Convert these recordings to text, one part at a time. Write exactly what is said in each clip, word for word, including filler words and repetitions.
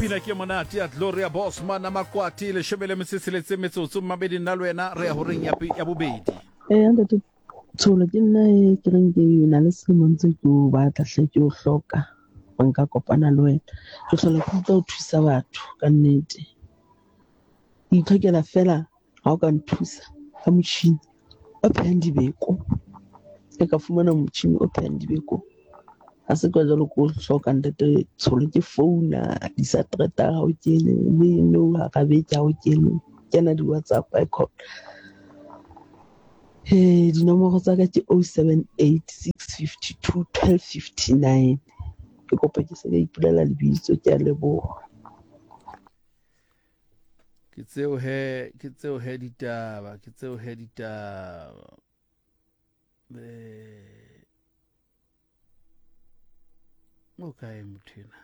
pina ke monate ya Gloria Bosman Makwati le shebele metsitseletse metsotso mabedi nna le wena re ya ho reng ya ya bobedi eh anga to tshola ke nna e ke reng ke yona le semontse ke o batla hle ke o hloka nka kopana le wena ke hlola ke tlo thusa batho ka nnete ke itlhokela fela ha o ka nthusa ka motšhini o phehang dibeko e ka fumana motšhini o phehang dibeko ha se kwa jalo ko hloka ntate tshola ke founa di sa treta ha o kene le no ha ka be ka o kene kena di WhatsApp I call eh dinomoro tsa ka ke oh seven eight six five two one two five nine ke kopa ke se ka ipulela lebitso ke a leboha ke tseo he ke tseo he ditaba ke tseo he ditaba eh okay muthina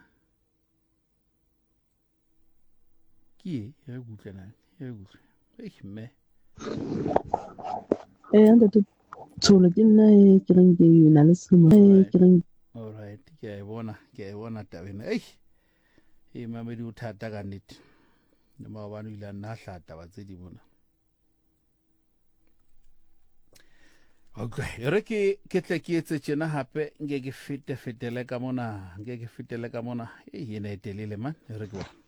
ki ya gutlana ya gutla eh me eh anga to tshola ke nna e ke reng ke yona le semo e ke reng all right ke a bona ke a bona tabena eh e mamedi o thata ka nnete le maobane ile nna hlata ba tse di bona okay re ke ke tle ke etse tsena hape nge ke fete fetele ka mona nge ke fetele ka mona e yena etelele man re ke bona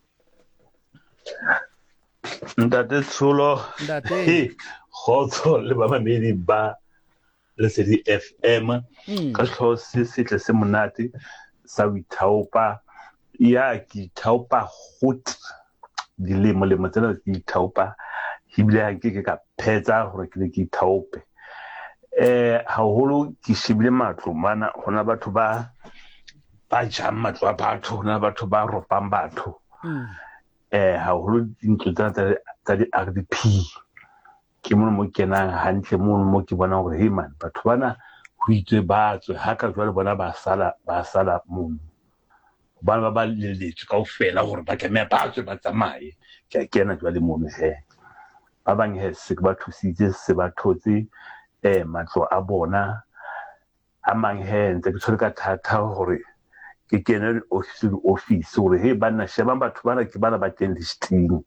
Ntate Tsholo Ntate. Khotso le ba mamedi ba Lesedi F M ka hlo se setle se monate sa ho ithaopa ya ke ithaopa hot dilemo le motsela ke ithaopa hibile ha ke ke ka phetsa hore ke le ke ithaope eh haholo ke shebile matlo mana hona batho ba ba jam matlo a batho hona batho ba ropang batho eh haholo dintlo tsa tsa di R D P ke mo mo kenang hantle mo mo ke bona hore hey man batho bana ho itse ba tswe ha ka jwale bona ba sala ba sala mo ba ba ba leletse kaofela hore ba tlameha ba tswe ba tsamaye ke a kena jwale mo he ba bang he se ba thusitse se ba thotse eh matlo a bona a mang he ntse ke tshole ka thata hore ke kena office office hore he bana sheba batho bana ke bana ba teng listing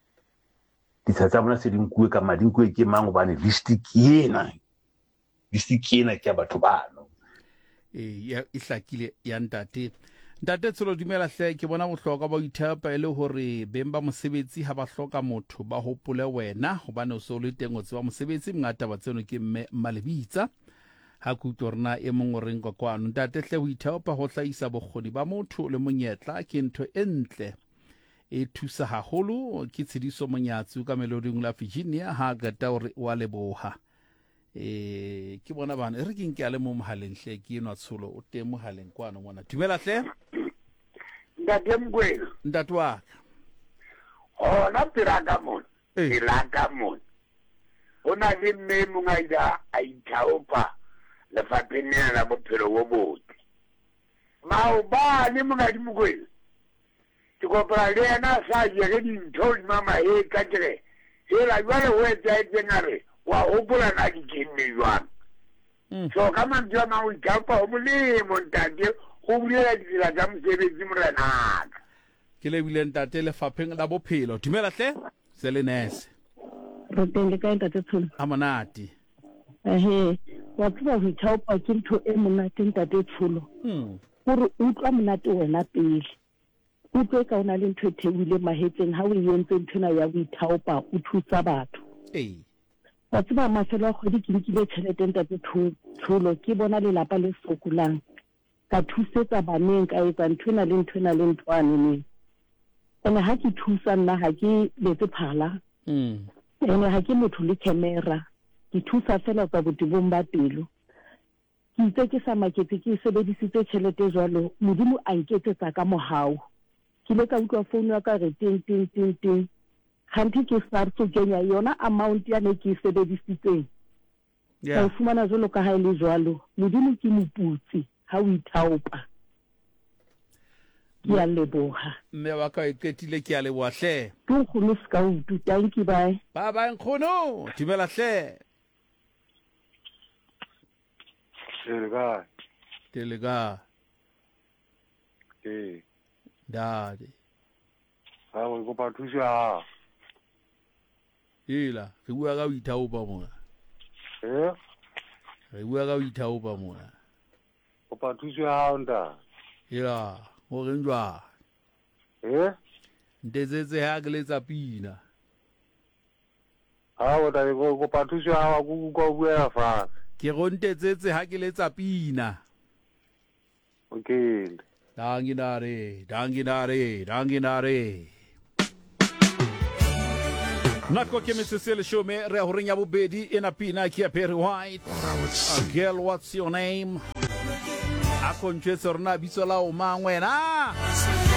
ditsa bona se dinkwe ka madinkwe ke mang bane list ke ena list ke ena ke batho bano eh ya ihlakile ya ntate ntate Tsholo dumela hle ke bona bohlokwa ba ithapa ile hore bemba mosebetsi ha ba hloka motho ba hopole wena hobane o so le teng o tseba mosebetsi mngata ba tseno ke mme Malebitsa ha kutorna e mong o reng kwa kwano ntate hle ho ithapa ho hlaisa bokgoni ba motho le monyetla ke ntho entle e thusa haholo ke tshidiso monyatsi ka meloding la Virginia ha gata hore wa leboha eh ke bona bana re ke nke a le mo mohaleng hle ke enwa Tsholo o teng mohaleng kwano mona dumela hle ntate Mkwena ntate wa ona piraka mon piraka mon ona le mme mongaida a ithaopa le fapene la bophelo bo botle mao ba le mongadi Mkwena ke kopra le ena sa je ke dintho di mama e ka tle e la jwale ho etsa e ngare wa hopola na di kenne jwang so ka mantwa ma o ithaopa ho molemo ntate go bulela ditsela tsa mosebetsi morenaka ke le bile ntate le fapheng la bophelo dumela hle se le nese re teng le ka ntate Tsholo a monate ehe wa tsaba ho ithaopa ke ntho e monate ntate Tsholo gore o utlwa monate wena pele o tlo ka ona le ntho e thebile mahetseng ha o entse nthona ya go ithaopa o thusa batho eh wa tsaba mafelo a kgwedi ke nkile tšhelete ntate Tsholo ke bona lelapa le sokolang ka thusetsa baneng ka etsa nthona le nthona le nthwane ne ene ha ke thusa nna ha ke letse phala mm ene ha ke motho le camera ke thusa fela ka botibong ba pelo ke itse ke sa maketse ke sebedisitse tšhelete jwalo modimo a nketsetsa ka mohau ke le ka utlwa phone ya ka re ting ting ting ting khanti ke start to kenya yona amount ya ne ke sebedisitseng yeah ka fumana jwalo ka ha ile jwalo modimo ke moputsi ha o ithaopa ke a leboha mme wa ka e ketile ke a leboha hle ke go no ska o tu thank you bye bye bye nkgono dumela hle Telega. Telega. Eh. Dade. Ha o kopa thuso ya hao. Ela re bua ka ho ithaopa mona. Eh? Re bua ka ho ithaopa mona. Kopa thuso ya hao nta. Ela ho reng jwa. Eh? Ntetsetse ha ke letsa pina. Ha o ta go kopa thuso ya hao ku go bua fa. Ke go ntetsetse ha ke letsa pina. Okay. Danginare, danginare, danginare. Nako ke metsese le shome re ho renya bobedi ena pina ke ya Perry White. A girl, what's your name? A kontse rona bitso la o mangwena.